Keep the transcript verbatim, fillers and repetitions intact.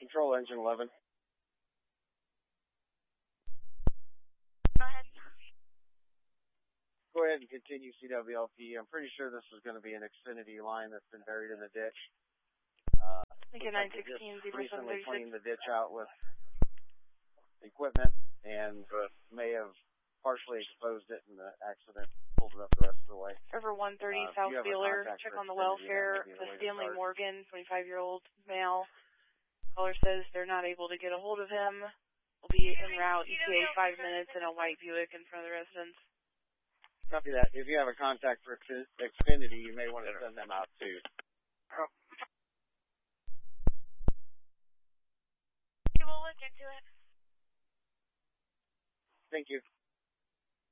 Control engine eleven. Go ahead. Go ahead and continue C W L P. I'm pretty sure this is going to be an Xfinity line that's been buried in the ditch. Uh, Lincoln nine sixteen, zero seven recently thirty-six. cleaned the ditch out with equipment and uh, may have partially exposed it in the accident, pulled it up the rest of the way. River one thirty, Uh, South you have a Wheeler, contact check for on the Xfinity, welfare. that may be the The way to Stanley start. Morgan, twenty-five-year-old male. Caller says they're not able to get a hold of him. Will be en route, E T A five minutes in a white Buick in front of the residence. Copy that. If you have a contact for Xfinity, you may want to send them out too. We will look into it. Thank you.